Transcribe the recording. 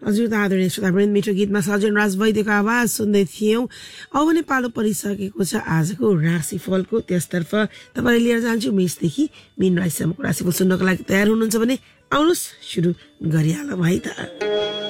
हजुर त आदरणीय श्रोतावृन्द मिठो गीतमा सजन राज वैद्यको आवाज सुन्दै थियौं। अब भने पालो परिसकेको छ आजको राशिफलको। त्यसतर्फ तपाईलाई लिएर जान्छु मेषदेखि मीन राशिसम्मको राशिफल सुन्नको लागि तयार हुनुहुन्छ भने आउनुहोस् सुरु गरिहालौँ है त।